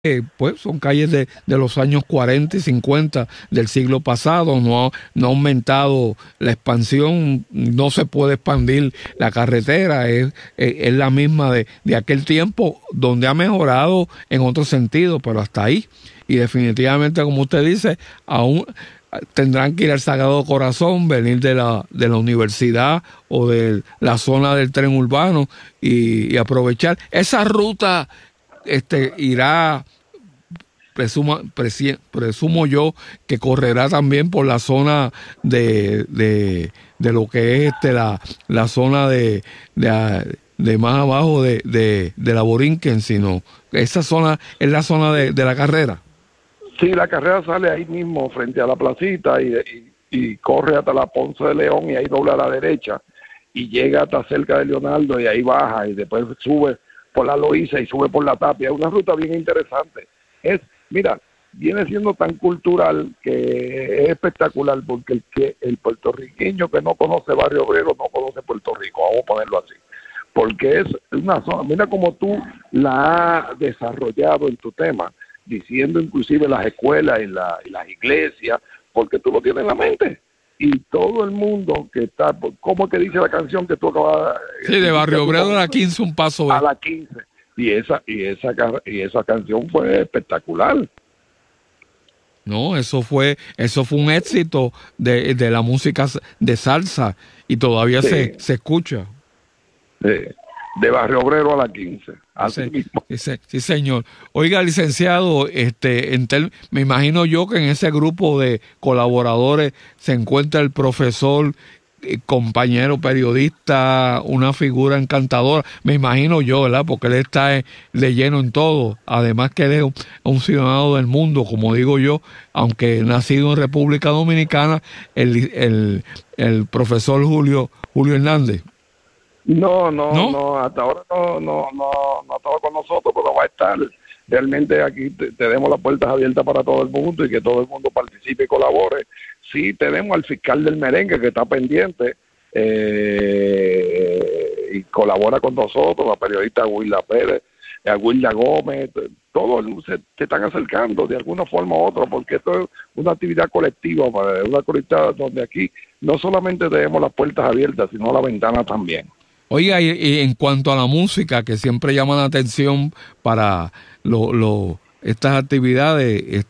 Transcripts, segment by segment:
pues son calles de los años 40 y 50 del siglo pasado, no ha aumentado la expansión, no se puede expandir la carretera, es la misma de aquel tiempo, donde ha mejorado en otro sentido, pero hasta ahí. Y definitivamente, como usted dice, aún tendrán que ir al Sagrado Corazón, venir de la universidad o de la zona del tren urbano y aprovechar esa ruta. Irá, presumo yo, que correrá también por la zona de lo que es la zona de más abajo de la Borinquen, sino esa zona es la zona de la carrera. Sí, la carrera sale ahí mismo frente a la placita y corre hasta la Ponce de León y ahí dobla a la derecha y llega hasta cerca de Leonardo y ahí baja y después sube por la Loíza y sube por la Tapia. Es una ruta bien interesante. Mira, viene siendo tan cultural que es espectacular, porque el puertorriqueño que no conoce Barrio Obrero no conoce Puerto Rico, vamos a ponerlo así. Porque es una zona, mira cómo tú la has desarrollado en tu tema, diciendo inclusive las escuelas y las iglesias, porque tú lo tienes en la mente. Y todo el mundo que está, ¿cómo que dice la canción que tú acabas de... Sí, de Barrio Obrero a la 15, un paso. A la 15. Y esa canción fue espectacular. No, eso fue un éxito de la música de salsa y todavía sí. se escucha. De Barrio Obrero a la 15. Así mismo. Sí, señor. Oiga, licenciado, me imagino yo que en ese grupo de colaboradores se encuentra el profesor, compañero periodista, una figura encantadora, me imagino yo, ¿verdad? Porque él está de lleno en todo, además que él es un ciudadano del mundo, como digo yo, aunque nacido en República Dominicana, el profesor Julio Hernández. No, hasta ahora no estaba con nosotros, pero va a estar. Realmente aquí tenemos las puertas abiertas para todo el mundo y que todo el mundo participe y colabore. Sí, tenemos al fiscal del merengue que está pendiente y colabora con nosotros, la periodista Wilda Pérez, Wilda Gómez, todos se están acercando de alguna forma u otra, porque esto es una actividad colectiva, una colectiva donde aquí no solamente tenemos las puertas abiertas, sino la ventana también. Oiga, y en cuanto a la música, que siempre llama la atención para estas actividades,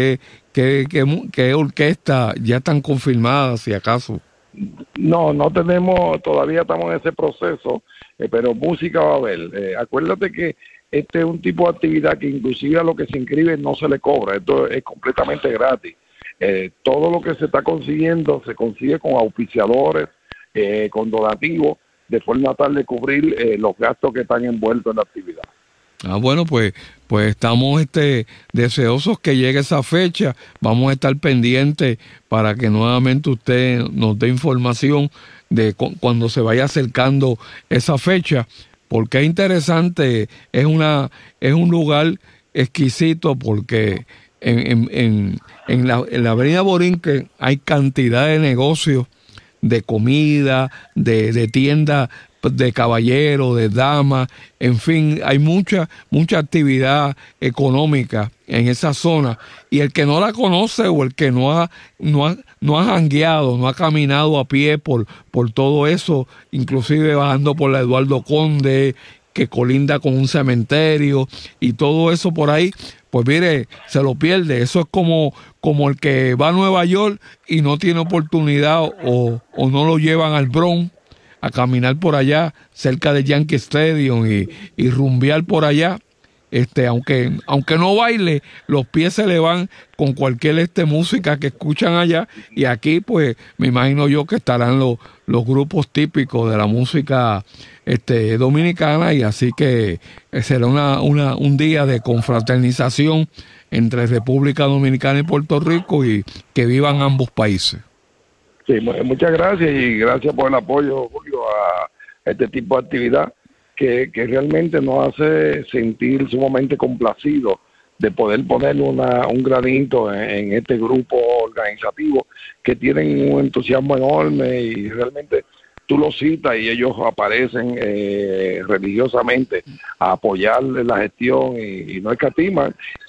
¿qué orquesta ya están confirmadas, si acaso? No tenemos, todavía estamos en ese proceso, pero música va a haber. Acuérdate que este es un tipo de actividad que inclusive a lo que se inscribe no se le cobra, esto es completamente gratis. Todo lo que se está consiguiendo se consigue con auspiciadores, con donativos, de forma tal de cubrir los gastos que están envueltos en la actividad. Bueno, pues estamos deseosos que llegue esa fecha. Vamos a estar pendientes para que nuevamente usted nos dé información de cuando se vaya acercando esa fecha, porque es interesante, es un lugar exquisito, porque en la avenida Borinquen hay cantidad de negocios, de comida, de tiendas de caballeros, de damas, en fin, hay mucha actividad económica en esa zona, y el que no la conoce o el que no ha jangueado, no ha caminado a pie por todo eso, inclusive bajando por la Eduardo Conde, que colinda con un cementerio y todo eso por ahí, pues mire, se lo pierde. Eso es como el que va a Nueva York y no tiene oportunidad o no lo llevan al Bronx a caminar por allá cerca del Yankee Stadium y rumbear por allá. Aunque no baile, los pies se le van con cualquier música que escuchan allá, y aquí pues me imagino yo que estarán los grupos típicos de la música dominicana, y así que será un día de confraternización entre República Dominicana y Puerto Rico, y que vivan ambos países. Sí, muchas gracias, y gracias por el apoyo, Julio, a este tipo de actividad que realmente nos hace sentir sumamente complacidos de poder poner un granito en este grupo organizativo, que tienen un entusiasmo enorme y realmente tú los citas y ellos aparecen religiosamente a apoyar la gestión y no escatiman.